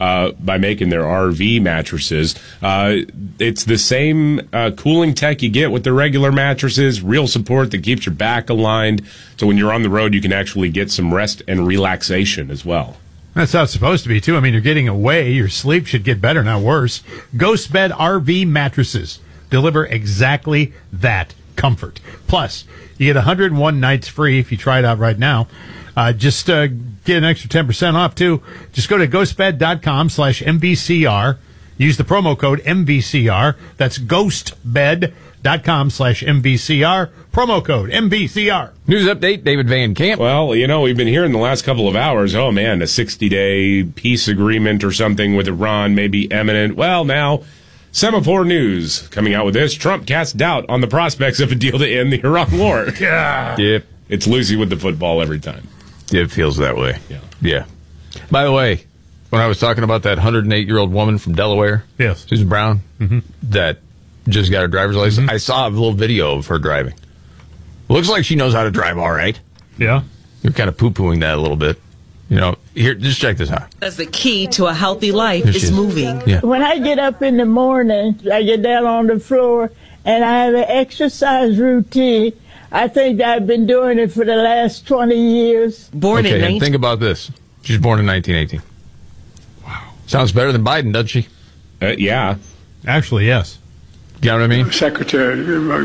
by making their RV mattresses. It's the same cooling tech you get with the regular mattresses, real support that keeps your back aligned. So when you're on the road, you can actually get some rest and relaxation as well. That's how it's supposed to be, too. I mean, you're getting away. Your sleep should get better, not worse. Ghost Bed RV mattresses deliver exactly that comfort. Plus, you get 101 nights free if you try it out right now. Just get an extra 10% off, too. Just go to ghostbed.com/MVCR. Use the promo code MVCR. That's ghostbed.com/MVCR. Promo code MVCR. News update, David Van Camp. Well, we've been hearing the last couple of hours, oh man, a 60-day peace agreement or something with Iran may be imminent. Well, now, Semaphore News coming out with this. Trump casts doubt on the prospects of a deal to end the Iran war. Yeah. Yep. It's Lucy with the football every time. It feels that way. Yeah. By the way, when I was talking about that 108-year-old woman from Delaware, yes, Susan Brown, that just got her driver's license, I saw a little video of her driving. Looks like she knows how to drive all right. Yeah. You're kind of poo-pooing that a little bit. Here, just check this out. That's the key to a healthy life is moving. Yeah. When I get up in the morning, I get down on the floor, and I have an exercise routine. I think I've been doing it for the last 20 years. And think about this. She's born in 1918. Wow. Sounds better than Biden, doesn't she? Yeah. Actually, yes. You know what I mean? Secretary,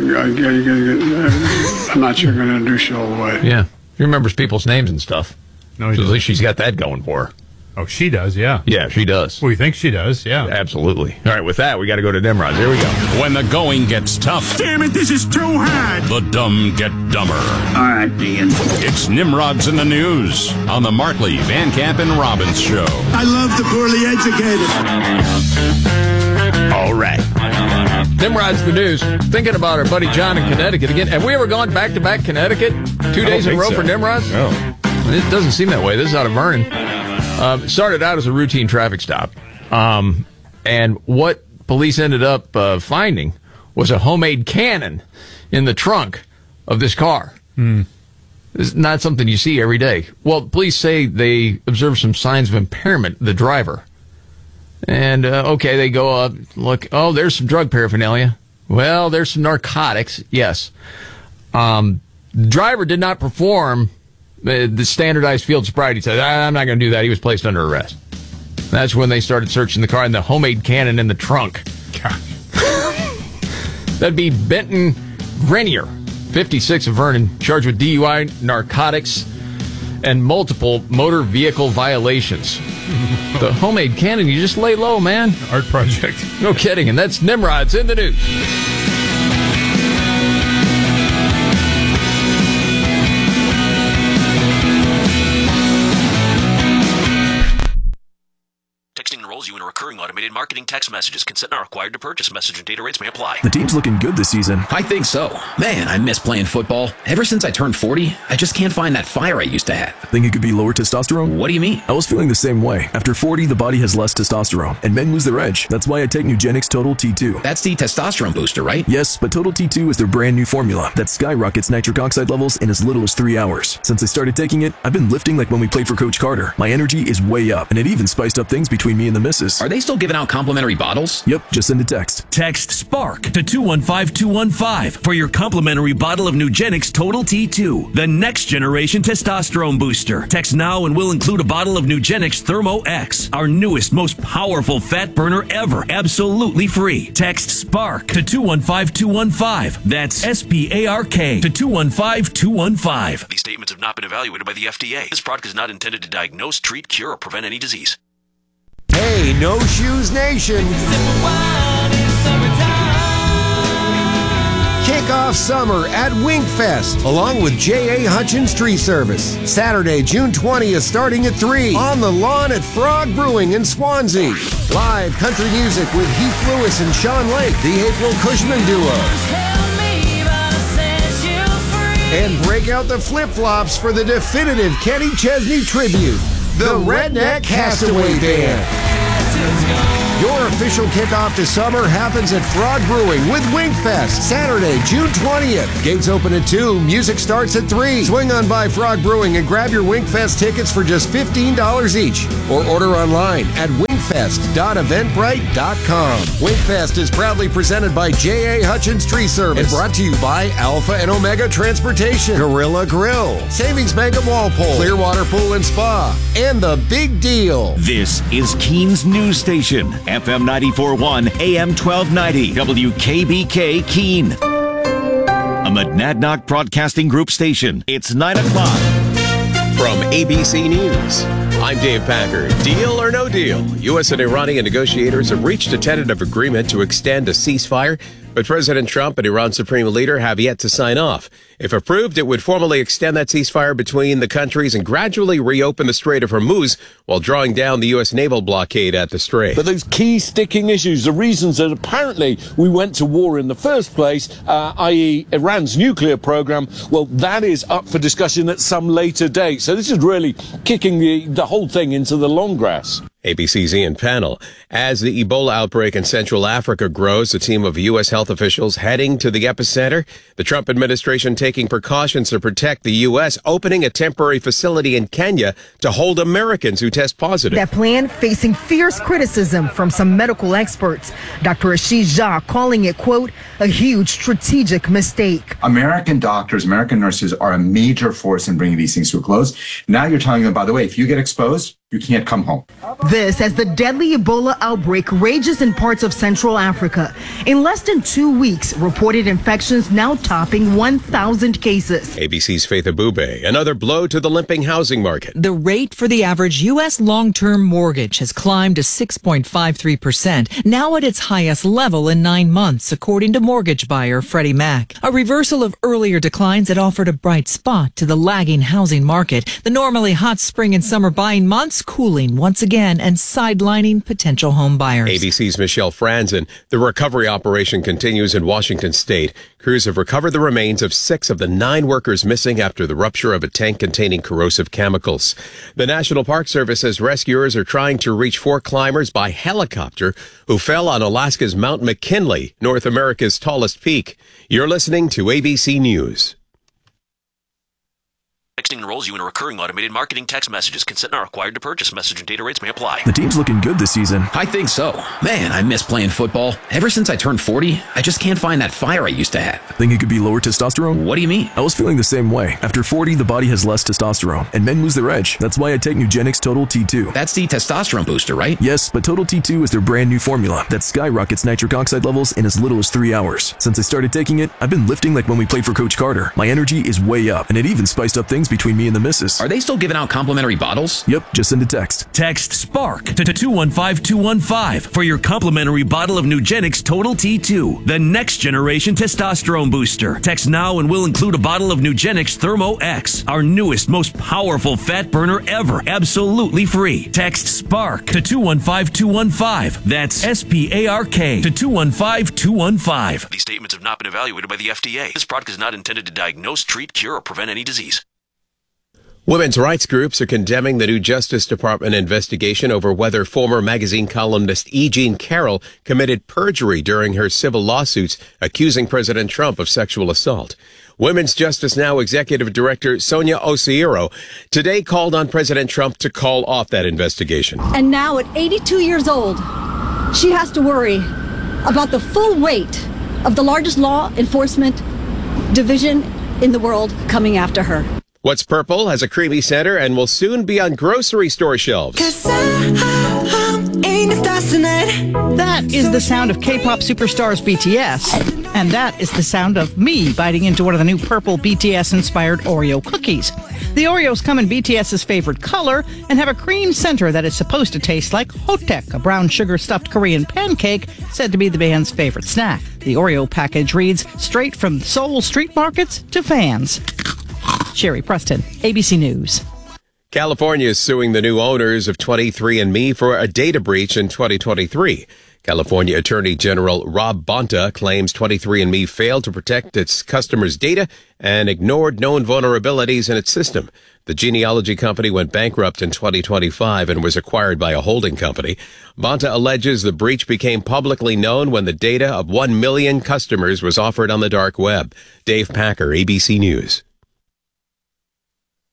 I'm not sure I'm going to introduce you all the way. Yeah. He remembers people's names and stuff. No, so at least she's got that going for her. Oh, she does, yeah. Yeah, she does. We think she does, yeah. Absolutely. All right, with that, we got to go to Nimrod. Here we go. When the going gets tough. Damn it, this is too hard. The dumb get dumber. All right, Ian. It's Nimrod's in the News on the Markley, Van Camp, and Robbins Show. I love the poorly educated. All right. Nimrod's the News. Thinking about our buddy John in Connecticut again. Have we ever gone back-to-back Connecticut 2 days in a row for Nimrod's? No. It doesn't seem that way. This is out of Vernon. It started out as a routine traffic stop. And what police ended up finding was a homemade cannon in the trunk of this car. This is not something you see every day. Well, police say they observed some signs of impairment in the driver. And, they go up, look, oh, there's some drug paraphernalia. Well, there's some narcotics, yes. The driver did not perform the standardized field sobriety test. I'm not going to do that. He was placed under arrest. That's when they started searching the car and the homemade cannon in the trunk. That'd be Benton Grenier, 56 of Vernon, charged with DUI, narcotics, and multiple motor vehicle violations. The homemade cannon, you just lay low, man. Art project. No kidding. And that's Nimrod's in the News. You in a recurring automated marketing text messages. Consent not required to purchase. Message and data rates may apply. The team's looking good this season. I think so. Man, I miss playing football. Ever since I turned 40, I just can't find that fire I used to have. Think it could be lower testosterone? What do you mean? I was feeling the same way. After 40, the body has less testosterone, and men lose their edge. That's why I take Nugenix Total T2. That's the testosterone booster, right? Yes, but Total T2 is their brand new formula that skyrockets nitric oxide levels in as little as 3 hours. Since I started taking it, I've been lifting like when we played for Coach Carter. My energy is way up, and it even spiced up things between me and the missus. Are they still giving out complimentary bottles? Yep, just send a text. Text SPARK to 215-215 for your complimentary bottle of Nugenix Total T2, the next generation testosterone booster. Text now and we'll include a bottle of Nugenix Thermo X, our newest, most powerful fat burner ever, absolutely free. Text SPARK to 215-215. That's SPARK to 215-215. These statements have not been evaluated by the FDA. This product is not intended to diagnose, treat, cure, or prevent any disease. Hey, No Shoes Nation. Kick off summer at Winkfest, along with J.A. Hutchins Tree Service. Saturday, June 20th, starting at 3, on the lawn at Frog Brewing in Swansea. Live country music with Heath Lewis and Sean Lake, the April Cushman duo. And break out the flip-flops for the definitive Kenny Chesney tribute, the Redneck Castaway Band. Your official kickoff to summer happens at Frog Brewing with Winkfest, Saturday, June 20th. Gates open at 2, music starts at 3. Swing on by Frog Brewing and grab your Winkfest tickets for just $15 each, or order online at Winkfest. winkfest.eventbrite.com. Winkfest is proudly presented by J.A. Hutchins Tree Service and brought to you by Alpha and Omega Transportation, Gorilla Grill, Savings Bank of Walpole, Clearwater Pool and Spa, and The Big Deal. This is Keene's News Station, FM 94.1, AM 1290, WKBK Keene. A Monadnock Broadcasting Group station. It's 9 o'clock. From ABC News, I'm Dave Packer. Deal or no deal? U.S. and Iranian negotiators have reached a tentative agreement to extend a ceasefire, but President Trump and Iran's supreme leader have yet to sign off. If approved, it would formally extend that ceasefire between the countries and gradually reopen the Strait of Hormuz while drawing down the U.S. naval blockade at the strait. But those key sticking issues, the reasons that apparently we went to war in the first place, i.e. Iran's nuclear program, well, that is up for discussion at some later date. So this is really kicking the whole thing into the long grass. ABC's Ian Pannell. As the Ebola outbreak in Central Africa grows, a team of U.S. health officials heading to the epicenter. The Trump administration taking precautions to protect the U.S., opening a temporary facility in Kenya to hold Americans who test positive. That plan facing fierce criticism from some medical experts. Dr. Ashish Jha calling it, quote, a huge strategic mistake. American doctors, American nurses are a major force in bringing these things to a close. Now you're telling them, by the way, if you get exposed, you can't come home. This as the deadly Ebola outbreak rages in parts of Central Africa. In less than 2 weeks, reported infections now topping 1,000 cases. ABC's Faith Abube. Another blow to the limping housing market. The rate for the average U.S. long-term mortgage has climbed to 6.53%, now at its highest level in 9 months, according to mortgage buyer Freddie Mac. A reversal of earlier declines that offered a bright spot to the lagging housing market. The normally hot spring and summer buying months cooling once again and sidelining potential home buyers. ABC's Michelle Franzen. The recovery operation continues in Washington state. Crews have recovered the remains of 6 of the 9 workers missing after the rupture of a tank containing corrosive chemicals. The National Park Service says rescuers are trying to reach 4 climbers by helicopter who fell on Alaska's Mount McKinley, North America's tallest peak. You're listening to ABC News. Texting enrolls you in a recurring automated marketing text messages. Consent not required to purchase. Message and data rates may apply. The team's looking good this season. I think so. Man, I miss playing football. Ever since I turned 40, I just can't find that fire I used to have. Think it could be lower testosterone? What do you mean? I was feeling the same way. After 40, the body has less testosterone, and men lose their edge. That's why I take Nugenix Total T2. That's the testosterone booster, right? Yes, but Total T2 is their brand new formula that skyrockets nitric oxide levels in as little as 3 hours. Since I started taking it, I've been lifting like when we played for Coach Carter. My energy is way up, and it even spiced up things between me and the missus. Are they still giving out complimentary bottles? Yep, just send a text. Text SPARK to 215-215 for your complimentary bottle of Nugenix Total T2, the next generation testosterone booster. Text now and we'll include a bottle of Nugenix Thermo X, our newest, most powerful fat burner ever, absolutely free. Text SPARK to 215-215. That's SPARK to 215-215. These statements have not been evaluated by the FDA. This product is not intended to diagnose, treat, cure, or prevent any disease. Women's rights groups are condemning the new Justice Department investigation over whether former magazine columnist E. Jean Carroll committed perjury during her civil lawsuits accusing President Trump of sexual assault. Women's Justice Now Executive Director Sonia Oseiro today called on President Trump to call off that investigation. And now at 82 years old, she has to worry about the full weight of the largest law enforcement division in the world coming after her. What's Purple has a creamy center and will soon be on grocery store shelves. That is the sound of K-pop superstars BTS. And that is the sound of me biting into one of the new purple BTS-inspired Oreo cookies. The Oreos come in BTS's favorite color and have a cream center that is supposed to taste like Hotek, a brown sugar-stuffed Korean pancake said to be the band's favorite snack. The Oreo package reads, straight from Seoul street markets to fans. Sherry Preston, ABC News. California is suing the new owners of 23andMe for a data breach in 2023. California Attorney General Rob Bonta claims 23andMe failed to protect its customers' data and ignored known vulnerabilities in its system. The genealogy company went bankrupt in 2025 and was acquired by a holding company. Bonta alleges the breach became publicly known when the data of 1 million customers was offered on the dark web. Dave Packer, ABC News.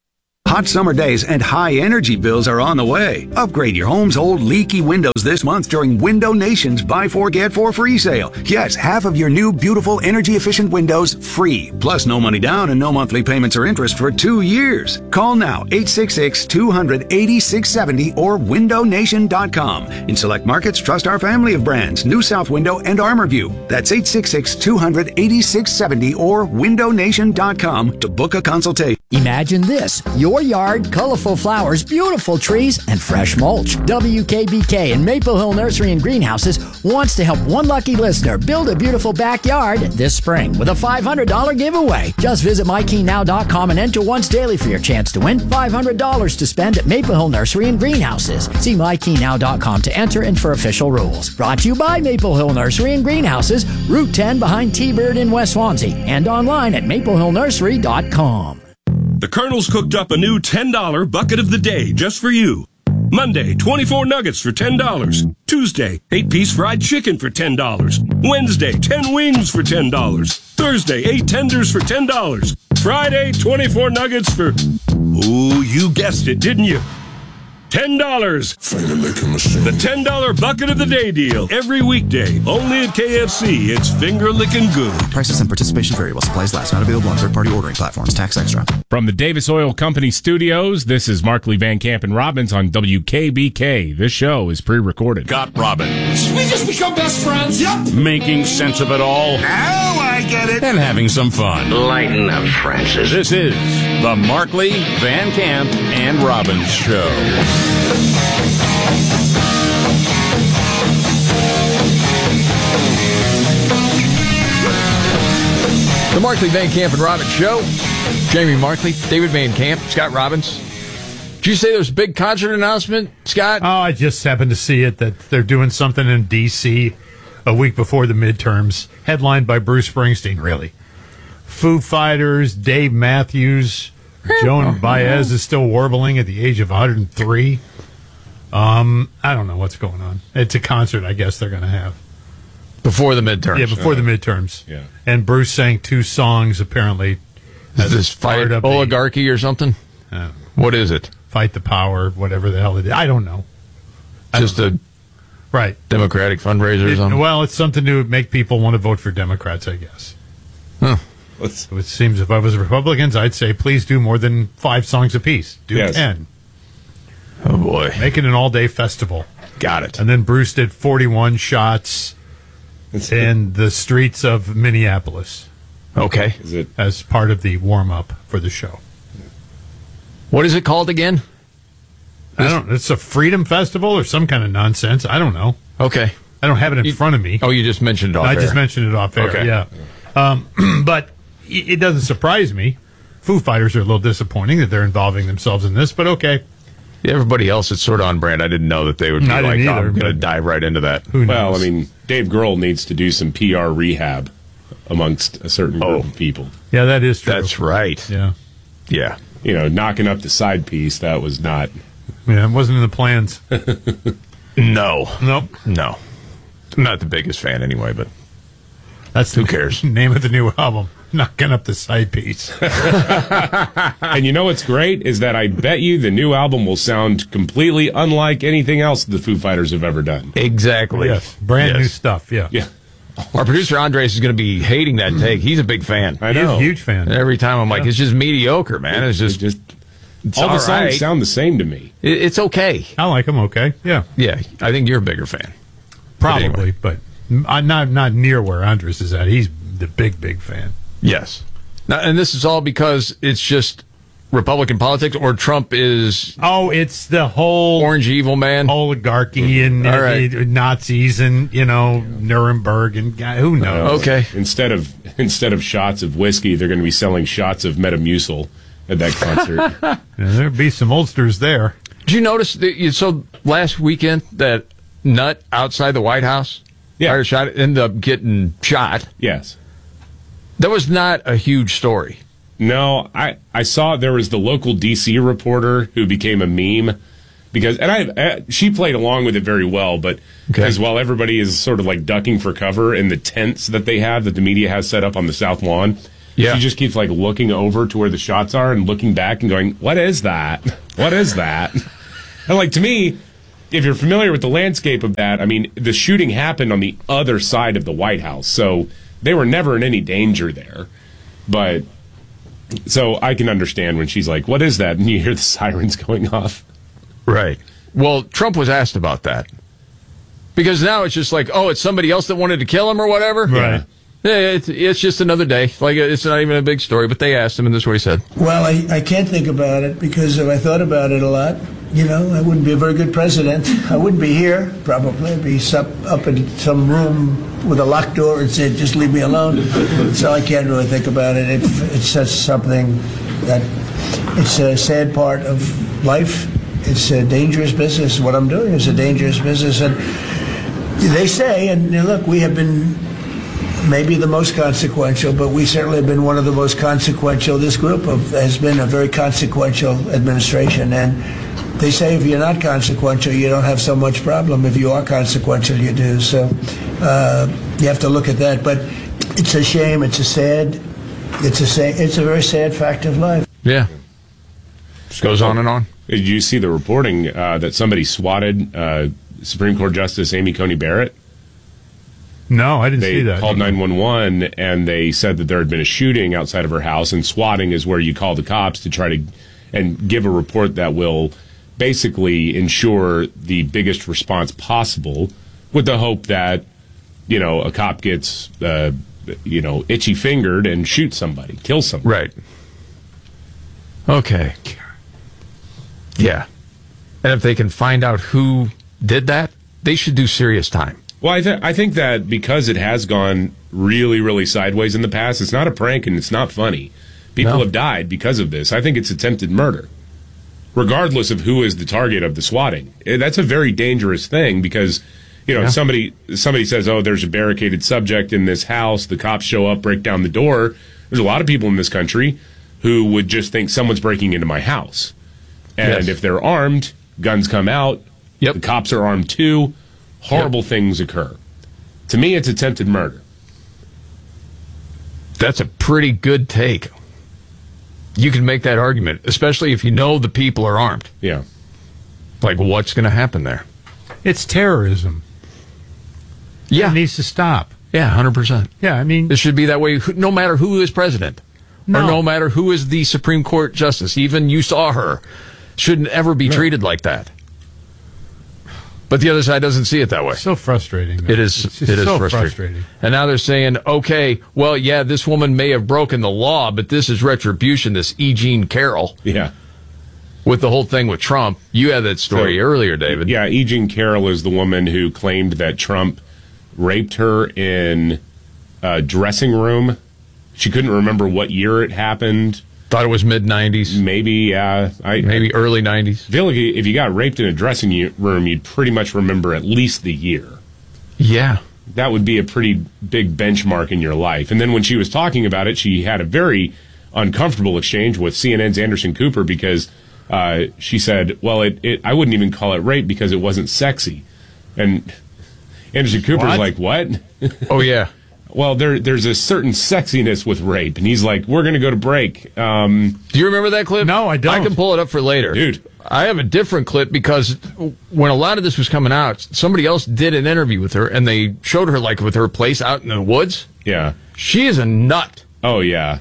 Hot summer days and high energy bills are on the way. Upgrade your home's old leaky windows this month during Window Nation's Buy 4 Get 4 free sale. Yes, half of your new beautiful energy efficient windows free. Plus no money down and no monthly payments or interest for 2 years. Call now 866-200-8670 or windownation.com. In select markets, trust our family of brands, New South Window and ArmorView. That's 866-200-8670 or windownation.com to book a consultation. Imagine this: your yard, colorful flowers, beautiful trees, and fresh mulch. WKBK and Maple Hill Nursery and Greenhouses wants to help one lucky listener build a beautiful backyard this spring with a $500 giveaway. Just visit MyKeyNow.com and enter once daily for your chance to win $500 to spend at Maple Hill Nursery and Greenhouses. See MyKeyNow.com to enter and for official rules. Brought to you by Maple Hill Nursery and Greenhouses, Route 10 behind T-Bird in West Swansea, and online at maplehillnursery.com. The Colonel's cooked up a new $10 bucket of the day just for you. Monday, 24 nuggets for $10. Tuesday, 8-piece fried chicken for $10. Wednesday, 10 wings for $10. Thursday, 8 tenders for $10. Friday, 24 nuggets for... Ooh, you guessed it, didn't you? $10. The $10 bucket of the day deal. Every weekday. Only at KFC. It's finger licking good. Prices and participation vary while supplies last. Not available on third-party ordering platforms. Tax extra. From the Davis Oil Company studios, this is Markley, Van Camp, and Robbins on WKBK. This show is pre-recorded. Got Robbins. Did we just become best friends? Yep. Making sense of it all. Now I get it. And having some fun. Lighten up, Francis. This is the Markley, Van Camp, and Robbins Show. The Markley, Van Camp, and Robbins Show. Jamie Markley, David Van Camp, Scott Robbins. Did you say there was a big concert announcement, Scott? Oh, I just happened to see it, that they're doing something in D.C. a week before the midterms, headlined by Bruce Springsteen, really. Foo Fighters, Dave Matthews, Joan Baez is still warbling at the age of 103. I don't know what's going on. It's a concert, I guess, they're going to have. Before the midterms. Yeah, before the midterms. Yeah. And Bruce sang 2 songs, apparently. Is this Fight Oligarchy or something? What is it? Fight the Power, whatever the hell it is. I don't know. Just a Democratic fundraiser or something? Well, it's something to make people want to vote for Democrats, I guess. Huh. It seems if I was Republicans, I'd say, please do more than 5 songs apiece. Do 10. Oh, boy. Make it an all-day festival. Got it. And then Bruce did 41 shots in the streets of Minneapolis. Okay. Is it as part of the warm-up for the show? What is it called again? I don't know. It's a freedom festival or some kind of nonsense. I don't know. Okay. I don't have it in front of me. Oh, you just mentioned it off air. I just mentioned it off air, okay. Yeah. But it doesn't surprise me. Foo Fighters are a little disappointing that they're involving themselves in this, but okay. Everybody else is sort of on brand. I didn't know that they would be I'm going to dive right into that. Who knows? Well, I mean, Dave Grohl needs to do some PR rehab amongst a certain group of people. Yeah, that is true. That's right. Yeah. Yeah. You know, knocking up the side piece, that was not... Yeah, it wasn't in the plans. No. Nope. No. I'm not the biggest fan anyway, but who cares? Name of the new album. Knocking up the side piece. And you know what's great is that I bet you the new album will sound completely unlike anything else the Foo Fighters have ever done. Exactly. Yes. Brand new stuff, yeah. Yeah. Our producer Andres is going to be hating that take. He's a big fan. I know. He's a huge fan. And every time I'm like, it's just mediocre, man. It's just it's all the songs right. sound the same to me. It's okay. I like them okay. Yeah. Yeah. I think you're a bigger fan. Probably, but not near where Andres is at. He's the big fan. Yes. Now, and this is all because it's just Republican politics, or Trump is... Oh, it's the whole... Orange evil man? Oligarchy and Nazis and, Nuremberg and... who knows? Okay. Instead of shots of whiskey, they're going to be selling shots of Metamucil at that concert. Yeah, there'll be some oldsters there. Did you notice so last weekend that nut outside the White House ended up getting shot? Yes. That was not a huge story. No, I saw there was the local D.C. reporter who became a meme because, and she played along with it very well, but because while everybody is sort of like ducking for cover in the tents that they have, that the media has set up on the South Lawn, She just keeps like looking over to where the shots are and looking back and going, "What is that? What is that?" And like, to me, if you're familiar with the landscape of that, I mean, the shooting happened on the other side of the White House, so they were never in any danger there. But so I can understand when she's like, "What is that?" and you hear the sirens going off. Right. Well, Trump was asked about that. Because now it's just like, oh, it's somebody else that wanted to kill him or whatever. Right. Yeah, it's just another day. Like, it's not even a big story, but they asked him, and this is what he said. Well, I can't think about it, because if I thought about it a lot, I wouldn't be a very good president. I wouldn't be here, probably. I'd be up in some room with a locked door and said, just leave me alone. So I can't really think about it. It's just something that, it's a sad part of life. It's a dangerous business. What I'm doing is a dangerous business. And they say, and look, we have been maybe the most consequential, but we certainly have been one of the most consequential. This group has been a very consequential administration. And they say if you're not consequential, you don't have so much problem. If you are consequential, you do. So you have to look at that. But it's a shame. It's a very sad fact of life. Yeah. Just goes on and on. Did you see the reporting that somebody swatted Supreme Court Justice Amy Coney Barrett? No, I didn't see that. They called 911, and they said that there had been a shooting outside of her house, and swatting is where you call the cops to try to and give a report that will basically ensure the biggest response possible, with the hope that, a cop gets, itchy-fingered and shoots somebody, kills somebody. Right. Okay. Yeah. And if they can find out who did that, they should do serious time. Well, I think that because it has gone really, really sideways in the past, it's not a prank and it's not funny. People have died because of this. I think it's attempted murder, regardless of who is the target of the swatting. That's a very dangerous thing because, somebody says, oh, there's a barricaded subject in this house. The cops show up, break down the door. There's a lot of people in this country who would just think someone's breaking into my house. And if they're armed, guns come out. The cops are armed too. Horrible things occur. To me, it's attempted murder. That's a pretty good take. You can make that argument, especially if you know the people are armed. Yeah. Like, what's going to happen there? It's terrorism. Yeah. It needs to stop. Yeah, 100%. Yeah, I mean... It should be that way no matter who is president. Or no matter who is the Supreme Court justice. Even you saw her. Shouldn't ever be treated like that. But the other side doesn't see it that way. So frustrating. It is so frustrating. And now they're saying, okay, well, yeah, this woman may have broken the law, but this is retribution, this E. Jean Carroll. Yeah. With the whole thing with Trump. You had that story earlier, David. Yeah, E. Jean Carroll is the woman who claimed that Trump raped her in a dressing room. She couldn't remember what year it happened. Thought it was mid-'90s. Maybe, yeah. Maybe early 90s. I feel like if you got raped in a dressing room, you'd pretty much remember at least the year. Yeah. That would be a pretty big benchmark in your life. And then when she was talking about it, she had a very uncomfortable exchange with CNN's Anderson Cooper because she said, well, I wouldn't even call it rape because it wasn't sexy. And Anderson Cooper's like, what? Oh, yeah. Well, there's a certain sexiness with rape, and he's like, we're going to go to break. Do you remember that clip? No, I don't. I can pull it up for later. Dude. I have a different clip because when a lot of this was coming out, somebody else did an interview with her, and they showed her, like, with her place out in the woods. Yeah. She is a nut. Oh, yeah.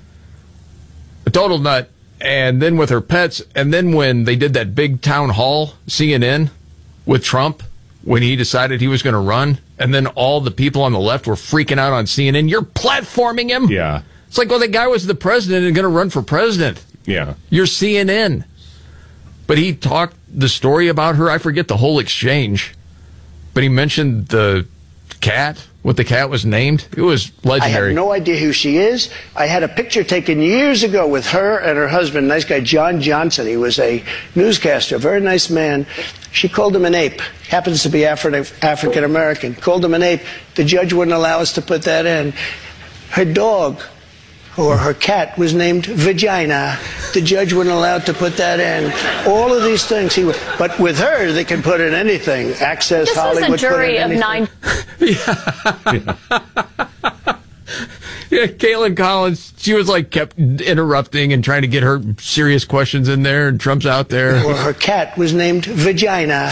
A total nut. And then with her pets, and then when they did that big town hall, CNN, with Trump, when he decided he was going to run, and then all the people on the left were freaking out on CNN. You're platforming him? Yeah. It's like, well, the guy was the president and going to run for president. Yeah. You're CNN. But he talked the story about her. I forget the whole exchange. But he mentioned the cat, what the cat was named. It was legendary. I have no idea who she is. I had a picture taken years ago with her and her husband, nice guy, John Johnson. He was a newscaster, a very nice man. She called him an ape. Happens to be African American. Called him an ape. The judge wouldn't allow us to put that in. Her dog, or her cat, was named Vagina. The judge wouldn't allow to put that in. All of these things. But with her, they can put in anything. Access, this Hollywood. This was a jury of 9. Yeah, Caitlin Collins, she was like kept interrupting and trying to get her serious questions in there, and Trump's out there. Well, her cat was named Vagina.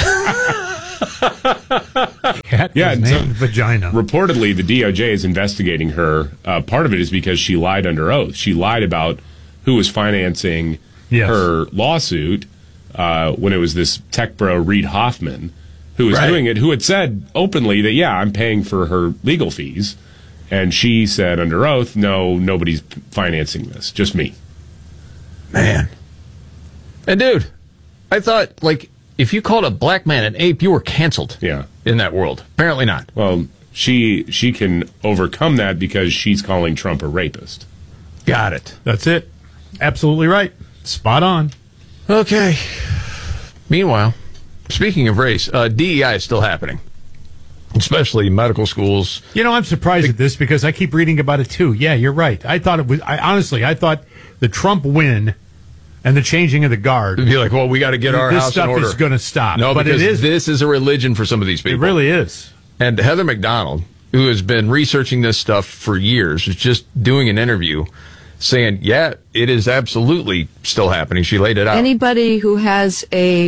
Cat was named Vagina. Reportedly, the DOJ is investigating her. Part of it is because she lied under oath. She lied about who was financing her lawsuit when it was this tech bro, Reid Hoffman, who was doing it, who had said openly that, I'm paying for her legal fees. And she said under oath, no, nobody's financing this, just me. Man. And dude, I thought, like, if you called a black man an ape, you were canceled in that world. Apparently not. Well, she can overcome that because she's calling Trump a rapist. Got it. That's it. Absolutely right. Spot on. Okay. Meanwhile, speaking of race, DEI is still happening. Especially medical schools. You know, I'm surprised at this because I keep reading about it too. Yeah, you're right. I thought it was. I thought the Trump win and the changing of the guard. It'd be like, well, we got to get our house in order. This stuff is going to stop. No, but because this is a religion for some of these people. It really is. And Heather McDonald, who has been researching this stuff for years, is just doing an interview saying, yeah, it is absolutely still happening. She laid it out. Anybody who has a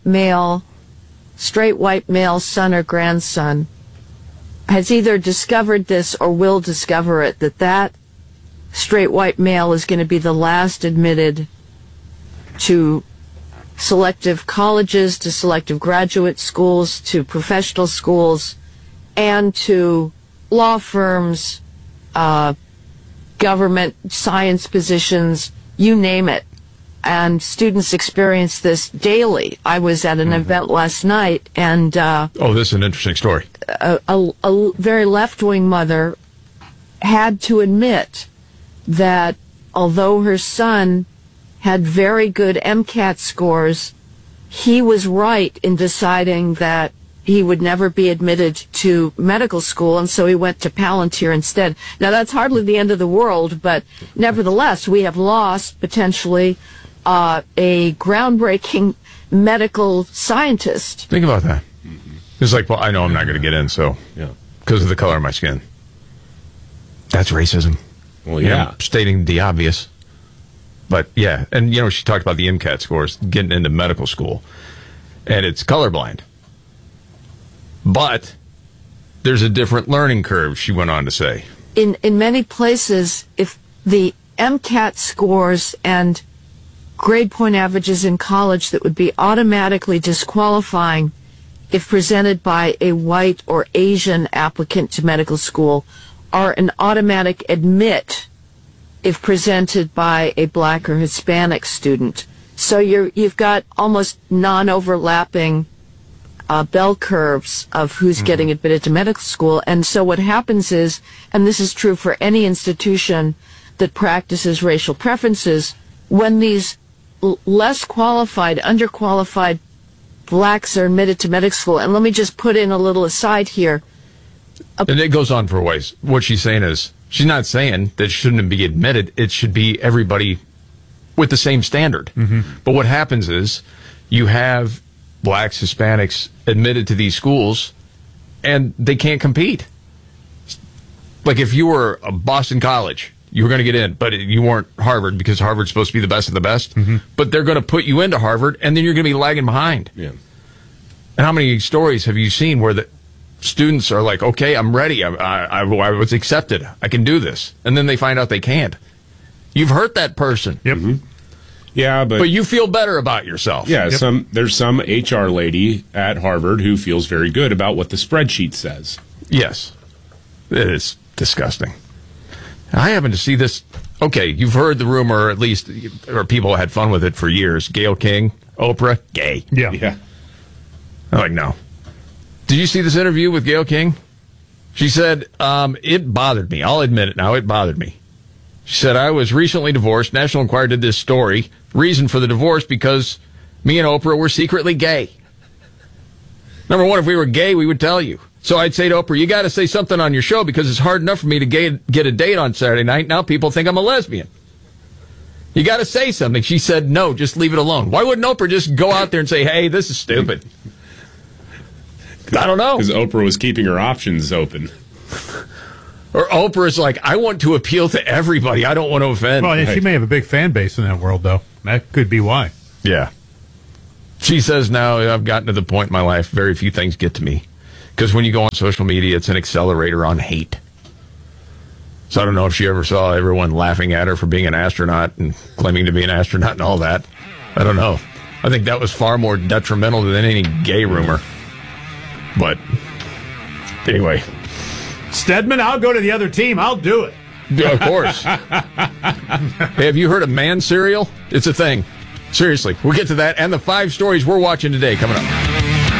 straight white male son or grandson has either discovered this or will discover it, that straight white male is going to be the last admitted to selective colleges, to selective graduate schools, to professional schools, and to law firms, government, science positions, you name it. And students experience this daily. I was at an event last night, and this is an interesting story. A very left-wing mother had to admit that although her son had very good MCAT scores, he was right in deciding that he would never be admitted to medical school, and so he went to Palantir instead. Now, that's hardly the end of the world, but nevertheless, we have lost, potentially, a groundbreaking medical scientist. Think about that. It's like, well, I know I'm not going to get in, so because of the color of my skin. That's racism. Well, yeah. You know, stating the obvious. But, yeah, and, she talked about the MCAT scores, getting into medical school, and it's colorblind. But there's a different learning curve, she went on to say. In many places, if the MCAT scores and grade point averages in college that would be automatically disqualifying if presented by a white or Asian applicant to medical school are an automatic admit if presented by a black or Hispanic student. So you've got almost non-overlapping bell curves of who's getting admitted to medical school. And so what happens is, and this is true for any institution that practices racial preferences, when these less qualified, underqualified blacks are admitted to medical school, and let me just put in a little aside here. And it goes on for a ways. What she's saying is, she's not saying that it shouldn't be admitted. It should be everybody with the same standard. But what happens is, you have blacks, Hispanics admitted to these schools, and they can't compete. Like if you were a Boston College, you were going to get in, but you weren't Harvard because Harvard's supposed to be the best of the best. But they're going to put you into Harvard, and then you're going to be lagging behind. Yeah. And how many stories have you seen where the students are like, okay, I'm ready. I was accepted. I can do this. And then they find out they can't. You've hurt that person. Yep. Yeah, but you feel better about yourself. Yeah, there's some HR lady at Harvard who feels very good about what the spreadsheet says. Yes. It is disgusting. I happen to see this. Okay, you've heard the rumor, at least, or people had fun with it for years. Gayle King, Oprah, gay. Yeah. I'm like, no. Did you see this interview with Gayle King? She said, it bothered me. I'll admit it now. It bothered me. She said, I was recently divorced. National Enquirer did this story. Reason for the divorce, because me and Oprah were secretly gay. Number one, if we were gay, we would tell you. So I'd say to Oprah, you got to say something on your show because it's hard enough for me to get a date on Saturday night. Now people think I'm a lesbian. You got to say something. She said, no, just leave it alone. Why wouldn't Oprah just go out there and say, hey, this is stupid? I don't know. Because Oprah was keeping her options open. Or Oprah's like, I want to appeal to everybody. I don't want to offend. Well, she may have a big fan base in that world, though. That could be why. Yeah. She says now, I've gotten to the point in my life, very few things get to me. Because when you go on social media, it's an accelerator on hate. So I don't know if she ever saw everyone laughing at her for being an astronaut and claiming to be an astronaut and all that. I don't know. I think that was far more detrimental than any gay rumor. But anyway. Stedman, I'll go to the other team. I'll do it. Yeah, of course. Hey, have you heard of man cereal? It's a thing. Seriously. We'll get to that and the 5 stories we're watching today coming up.